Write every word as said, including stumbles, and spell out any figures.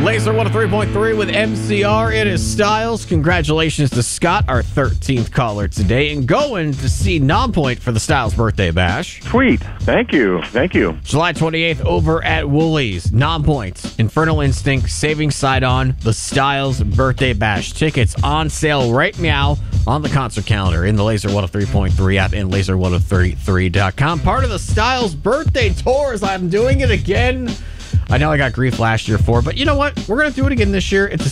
Laser one oh three point three with M C R. It is Styles. Congratulations to Scott, our thirteenth caller today, and going to see Nonpoint for the Styles birthday bash. Sweet. Thank you. Thank you. July twenty-eighth over at Woolies. Nonpoint, Infernal Instinct, Saving Sidon, the Styles birthday bash. Tickets on sale right now on the concert calendar in the Laser one oh three point three app and laser one oh three dot com. Part of the Styles birthday tours. I'm doing it again. I know I got grief last year for, but you know what? We're going to do it again this year. It's a